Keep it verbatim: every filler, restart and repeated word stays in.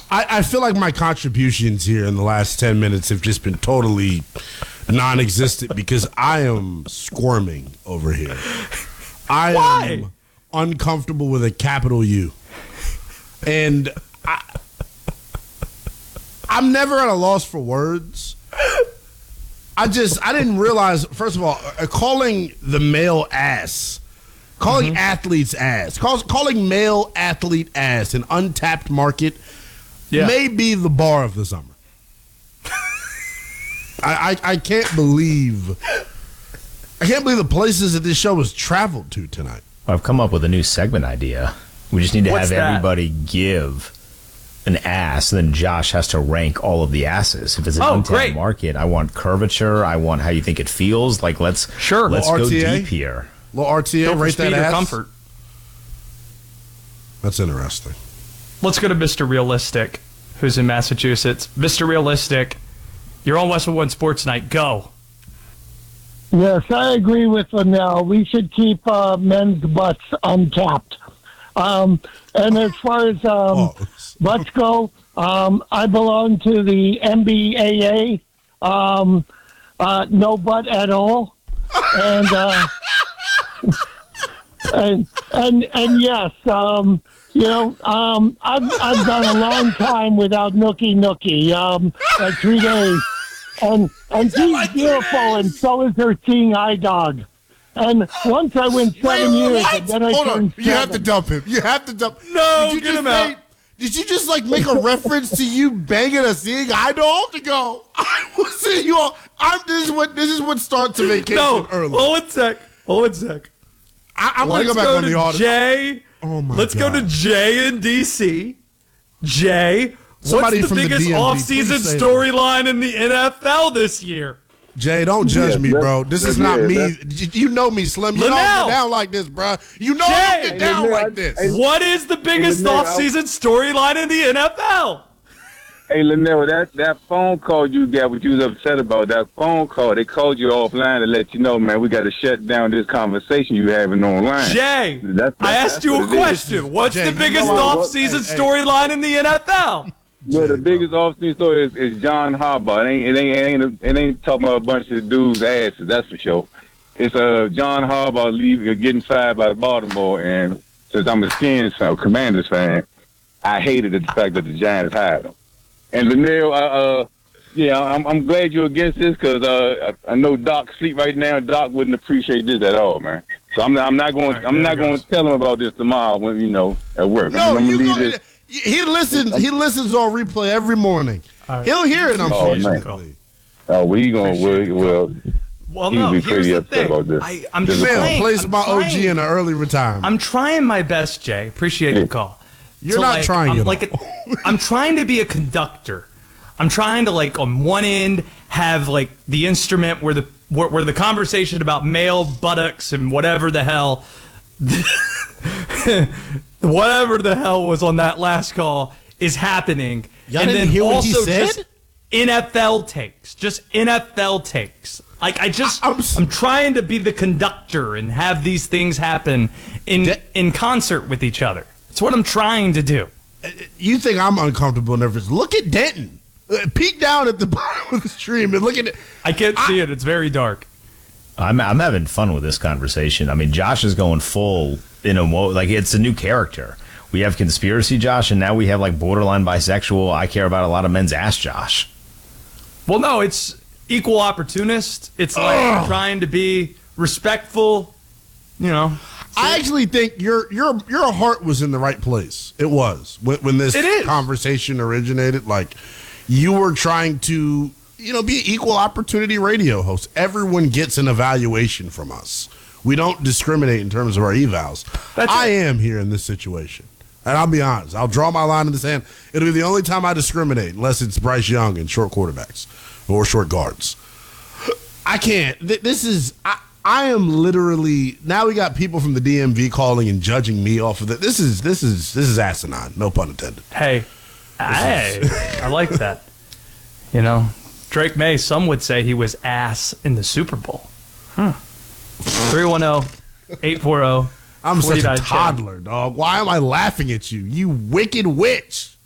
I, I feel like my contributions here in the last ten minutes have just been totally non-existent because I am squirming over here. I Why? am uncomfortable with a capital U. And I, I'm never at a loss for words. I just, I didn't realize, first of all, uh, calling the male ass, calling mm-hmm. athletes ass, call, calling male athlete ass an untapped market yeah. may be the bar of the summer. I, I, I can't believe, I can't believe the places that this show has traveled to tonight. I've come up with a new segment idea. We just need to What's have that? everybody give an ass, and then Josh has to rank all of the asses. If it's an oh, untapped great. market, I want curvature. I want how you think it feels. Like let's sure. let's Little go R T A? deep here. Little R T A, rate that ass. Comfort. That's interesting. Let's go to Mister Realistic, who's in Massachusetts. Mister Realistic, you're on Westwood One Sports Night. Go. Yes, I agree with Linnell. We should keep uh, men's butts untapped. Um, and as far as um, oh. butts go, um, I belong to the N B A A, um, uh, no butt at all. And, uh, and, and, and yes, um, you know, um, I've, I've gone a long time without Nookie Nookie, um, like three days. And, and she's like beautiful, and so is her seeing eye dog. And once I went seven Wait, years, what? and then I Hold turned on. You have to seven. dump him. You have to dump. No, Did you get just him out. say- Did you just like make a reference to you banging a seeing eye dog to go? I was seeing you all. I'm. This is what. This is what starts a vacation No, early. hold one sec. Hold one sec. I, I'm gonna Let's go back go on to the audit. Jay. Oh my Let's God. go to Jay in D C. Jay, Somebody what's the from the biggest D M V, offseason please say storyline in the N F L this year? Jay, don't judge Yeah, me, that- bro. This is yeah, not me. that- You know me, Slim. You Linnell. don't get down like this, bro. You know Jay. I don't get down Linnell, like I- this. I- What is the biggest Linnell, I- offseason storyline in the N F L? Hey, Linnell, that, that phone call you got, what you was upset about, that phone call, they called you offline to let you know, man, we got to shut down this conversation you having online. Jay, That's- I that's- asked you that's a what it is. question. What's Jay, the you biggest know what? offseason Hey, hey. storyline in the N F L? Well, the biggest off-season story is, is John Harbaugh. It ain't, it ain't, it ain't, it ain't talking about a bunch of dudes' asses, that's for sure. It's uh, John Harbaugh leaving, getting fired by Baltimore, and since I'm a Skins fan, Commanders fan, I hated the fact that the Giants hired him. And Linnell, uh, uh, yeah, I'm, I'm glad you're against this because uh, I, I know Doc sleep right now. Doc wouldn't appreciate this at all, man. So I'm not, I'm not going, Right, I'm not there it going goes. to tell him about this tomorrow when you know at work. No, I'm, I'm you gonna go, leave this. he listens. He listens on replay every morning. right. He'll hear it. Oh, Unfortunately, Oh, we gonna well, well Well, He'll no, be here's pretty the upset thing. about this. I, I'm This is man trying, plays I'm my O G trying- in an early retirement. I'm trying my best, Jay. Appreciate the call. You're So, not like, trying I'm at like all. a, I'm trying to be a conductor. I'm trying to like on one end have like the instrument where the where, where the conversation about male buttocks and whatever the hell, whatever the hell was on that last call is happening. Y'all and didn't then hear what he also said? just N F L takes, just N F L takes. Like I just, I- I'm, I'm s- trying to be the conductor and have these things happen in De- in concert with each other. It's what I'm trying to do. You think I'm uncomfortable and nervous? Look at Denton. Uh, peek down at the bottom of the stream and look at it. I can't see it. It's very dark. I'm I'm having fun with this conversation. I mean, Josh is going full in a mo- like it's a new character. We have conspiracy Josh, and now we have like borderline bisexual. I care about a lot of men's ass Josh. Well, no, it's equal opportunist. It's like trying to be respectful. You know, I actually think your your your heart was in the right place. It was when, when this It is. conversation originated. Like you were trying to, you know, be an equal opportunity radio host. Everyone gets an evaluation from us. We don't discriminate in terms of our evals. That's I it. am here in this situation, and I'll be honest. I'll draw my line in the sand. It'll be the only time I discriminate, unless it's Bryce Young and short quarterbacks or short guards. I can't. Th- This is. I, I am literally now. We got people from the D M V calling and judging me off of it. This is this is this is asinine. No pun intended. hey, hey, I like that. You know, Drake May. Some would say he was ass in the Super Bowl. Huh. three one zero, eight four zero. I'm such a forty-nine ten. toddler, dog. Why am I laughing at you? You wicked witch.